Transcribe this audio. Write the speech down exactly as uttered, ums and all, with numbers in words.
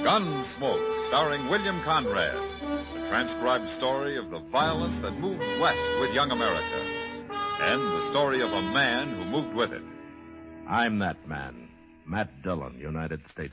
Gunsmoke, starring William Conrad. The transcribed story of the violence that moved west with young America. And the story of a man who moved with it. I'm that man, Matt Dillon, United States